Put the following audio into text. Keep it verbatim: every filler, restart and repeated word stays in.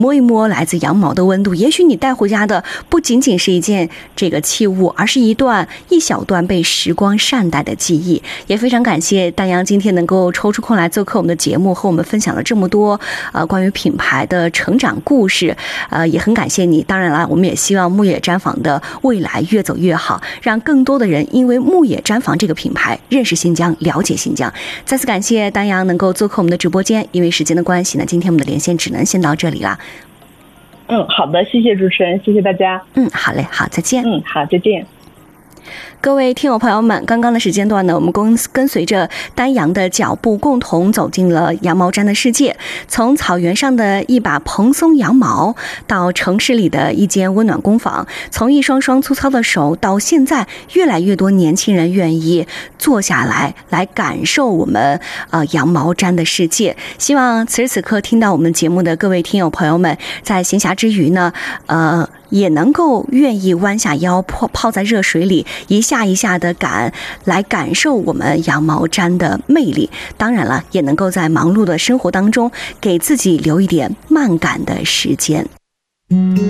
摸一摸来自羊毛的温度，也许你带回家的不仅仅是一件这个器物，而是一段一小段被时光善待的记忆。也非常感谢丹阳今天能够抽出空来做客我们的节目，和我们分享了这么多呃关于品牌的成长故事，呃也很感谢你。当然了，我们也希望牧野毡房的未来越走越好，让更多的人因为牧野毡房这个品牌认识新疆，了解新疆。再次感谢丹阳能够做客我们的直播间，因为时间的关系呢，今天我们的连线只能先到这里了。 嗯，好的，谢谢主持人，谢谢大家。 嗯，好嘞，好，再见。 嗯，好，再见。 各位听友朋友们，刚刚的时间段呢，我们跟跟随着丹阳的脚步，共同走进了羊毛毡的世界。从草原上的一把蓬松羊毛，到城市里的一间温暖工坊，从一双双粗糙的手，到现在越来越多年轻人愿意坐下来来感受我们呃羊毛毡的世界。希望此时此刻听到我们节目的各位听友朋友们，在闲暇之余呢，呃。也能够愿意弯下腰泡泡在热水里，一下一下的感来感受我们羊毛毡的魅力。当然了，也能够在忙碌的生活当中给自己留一点慢感的时间。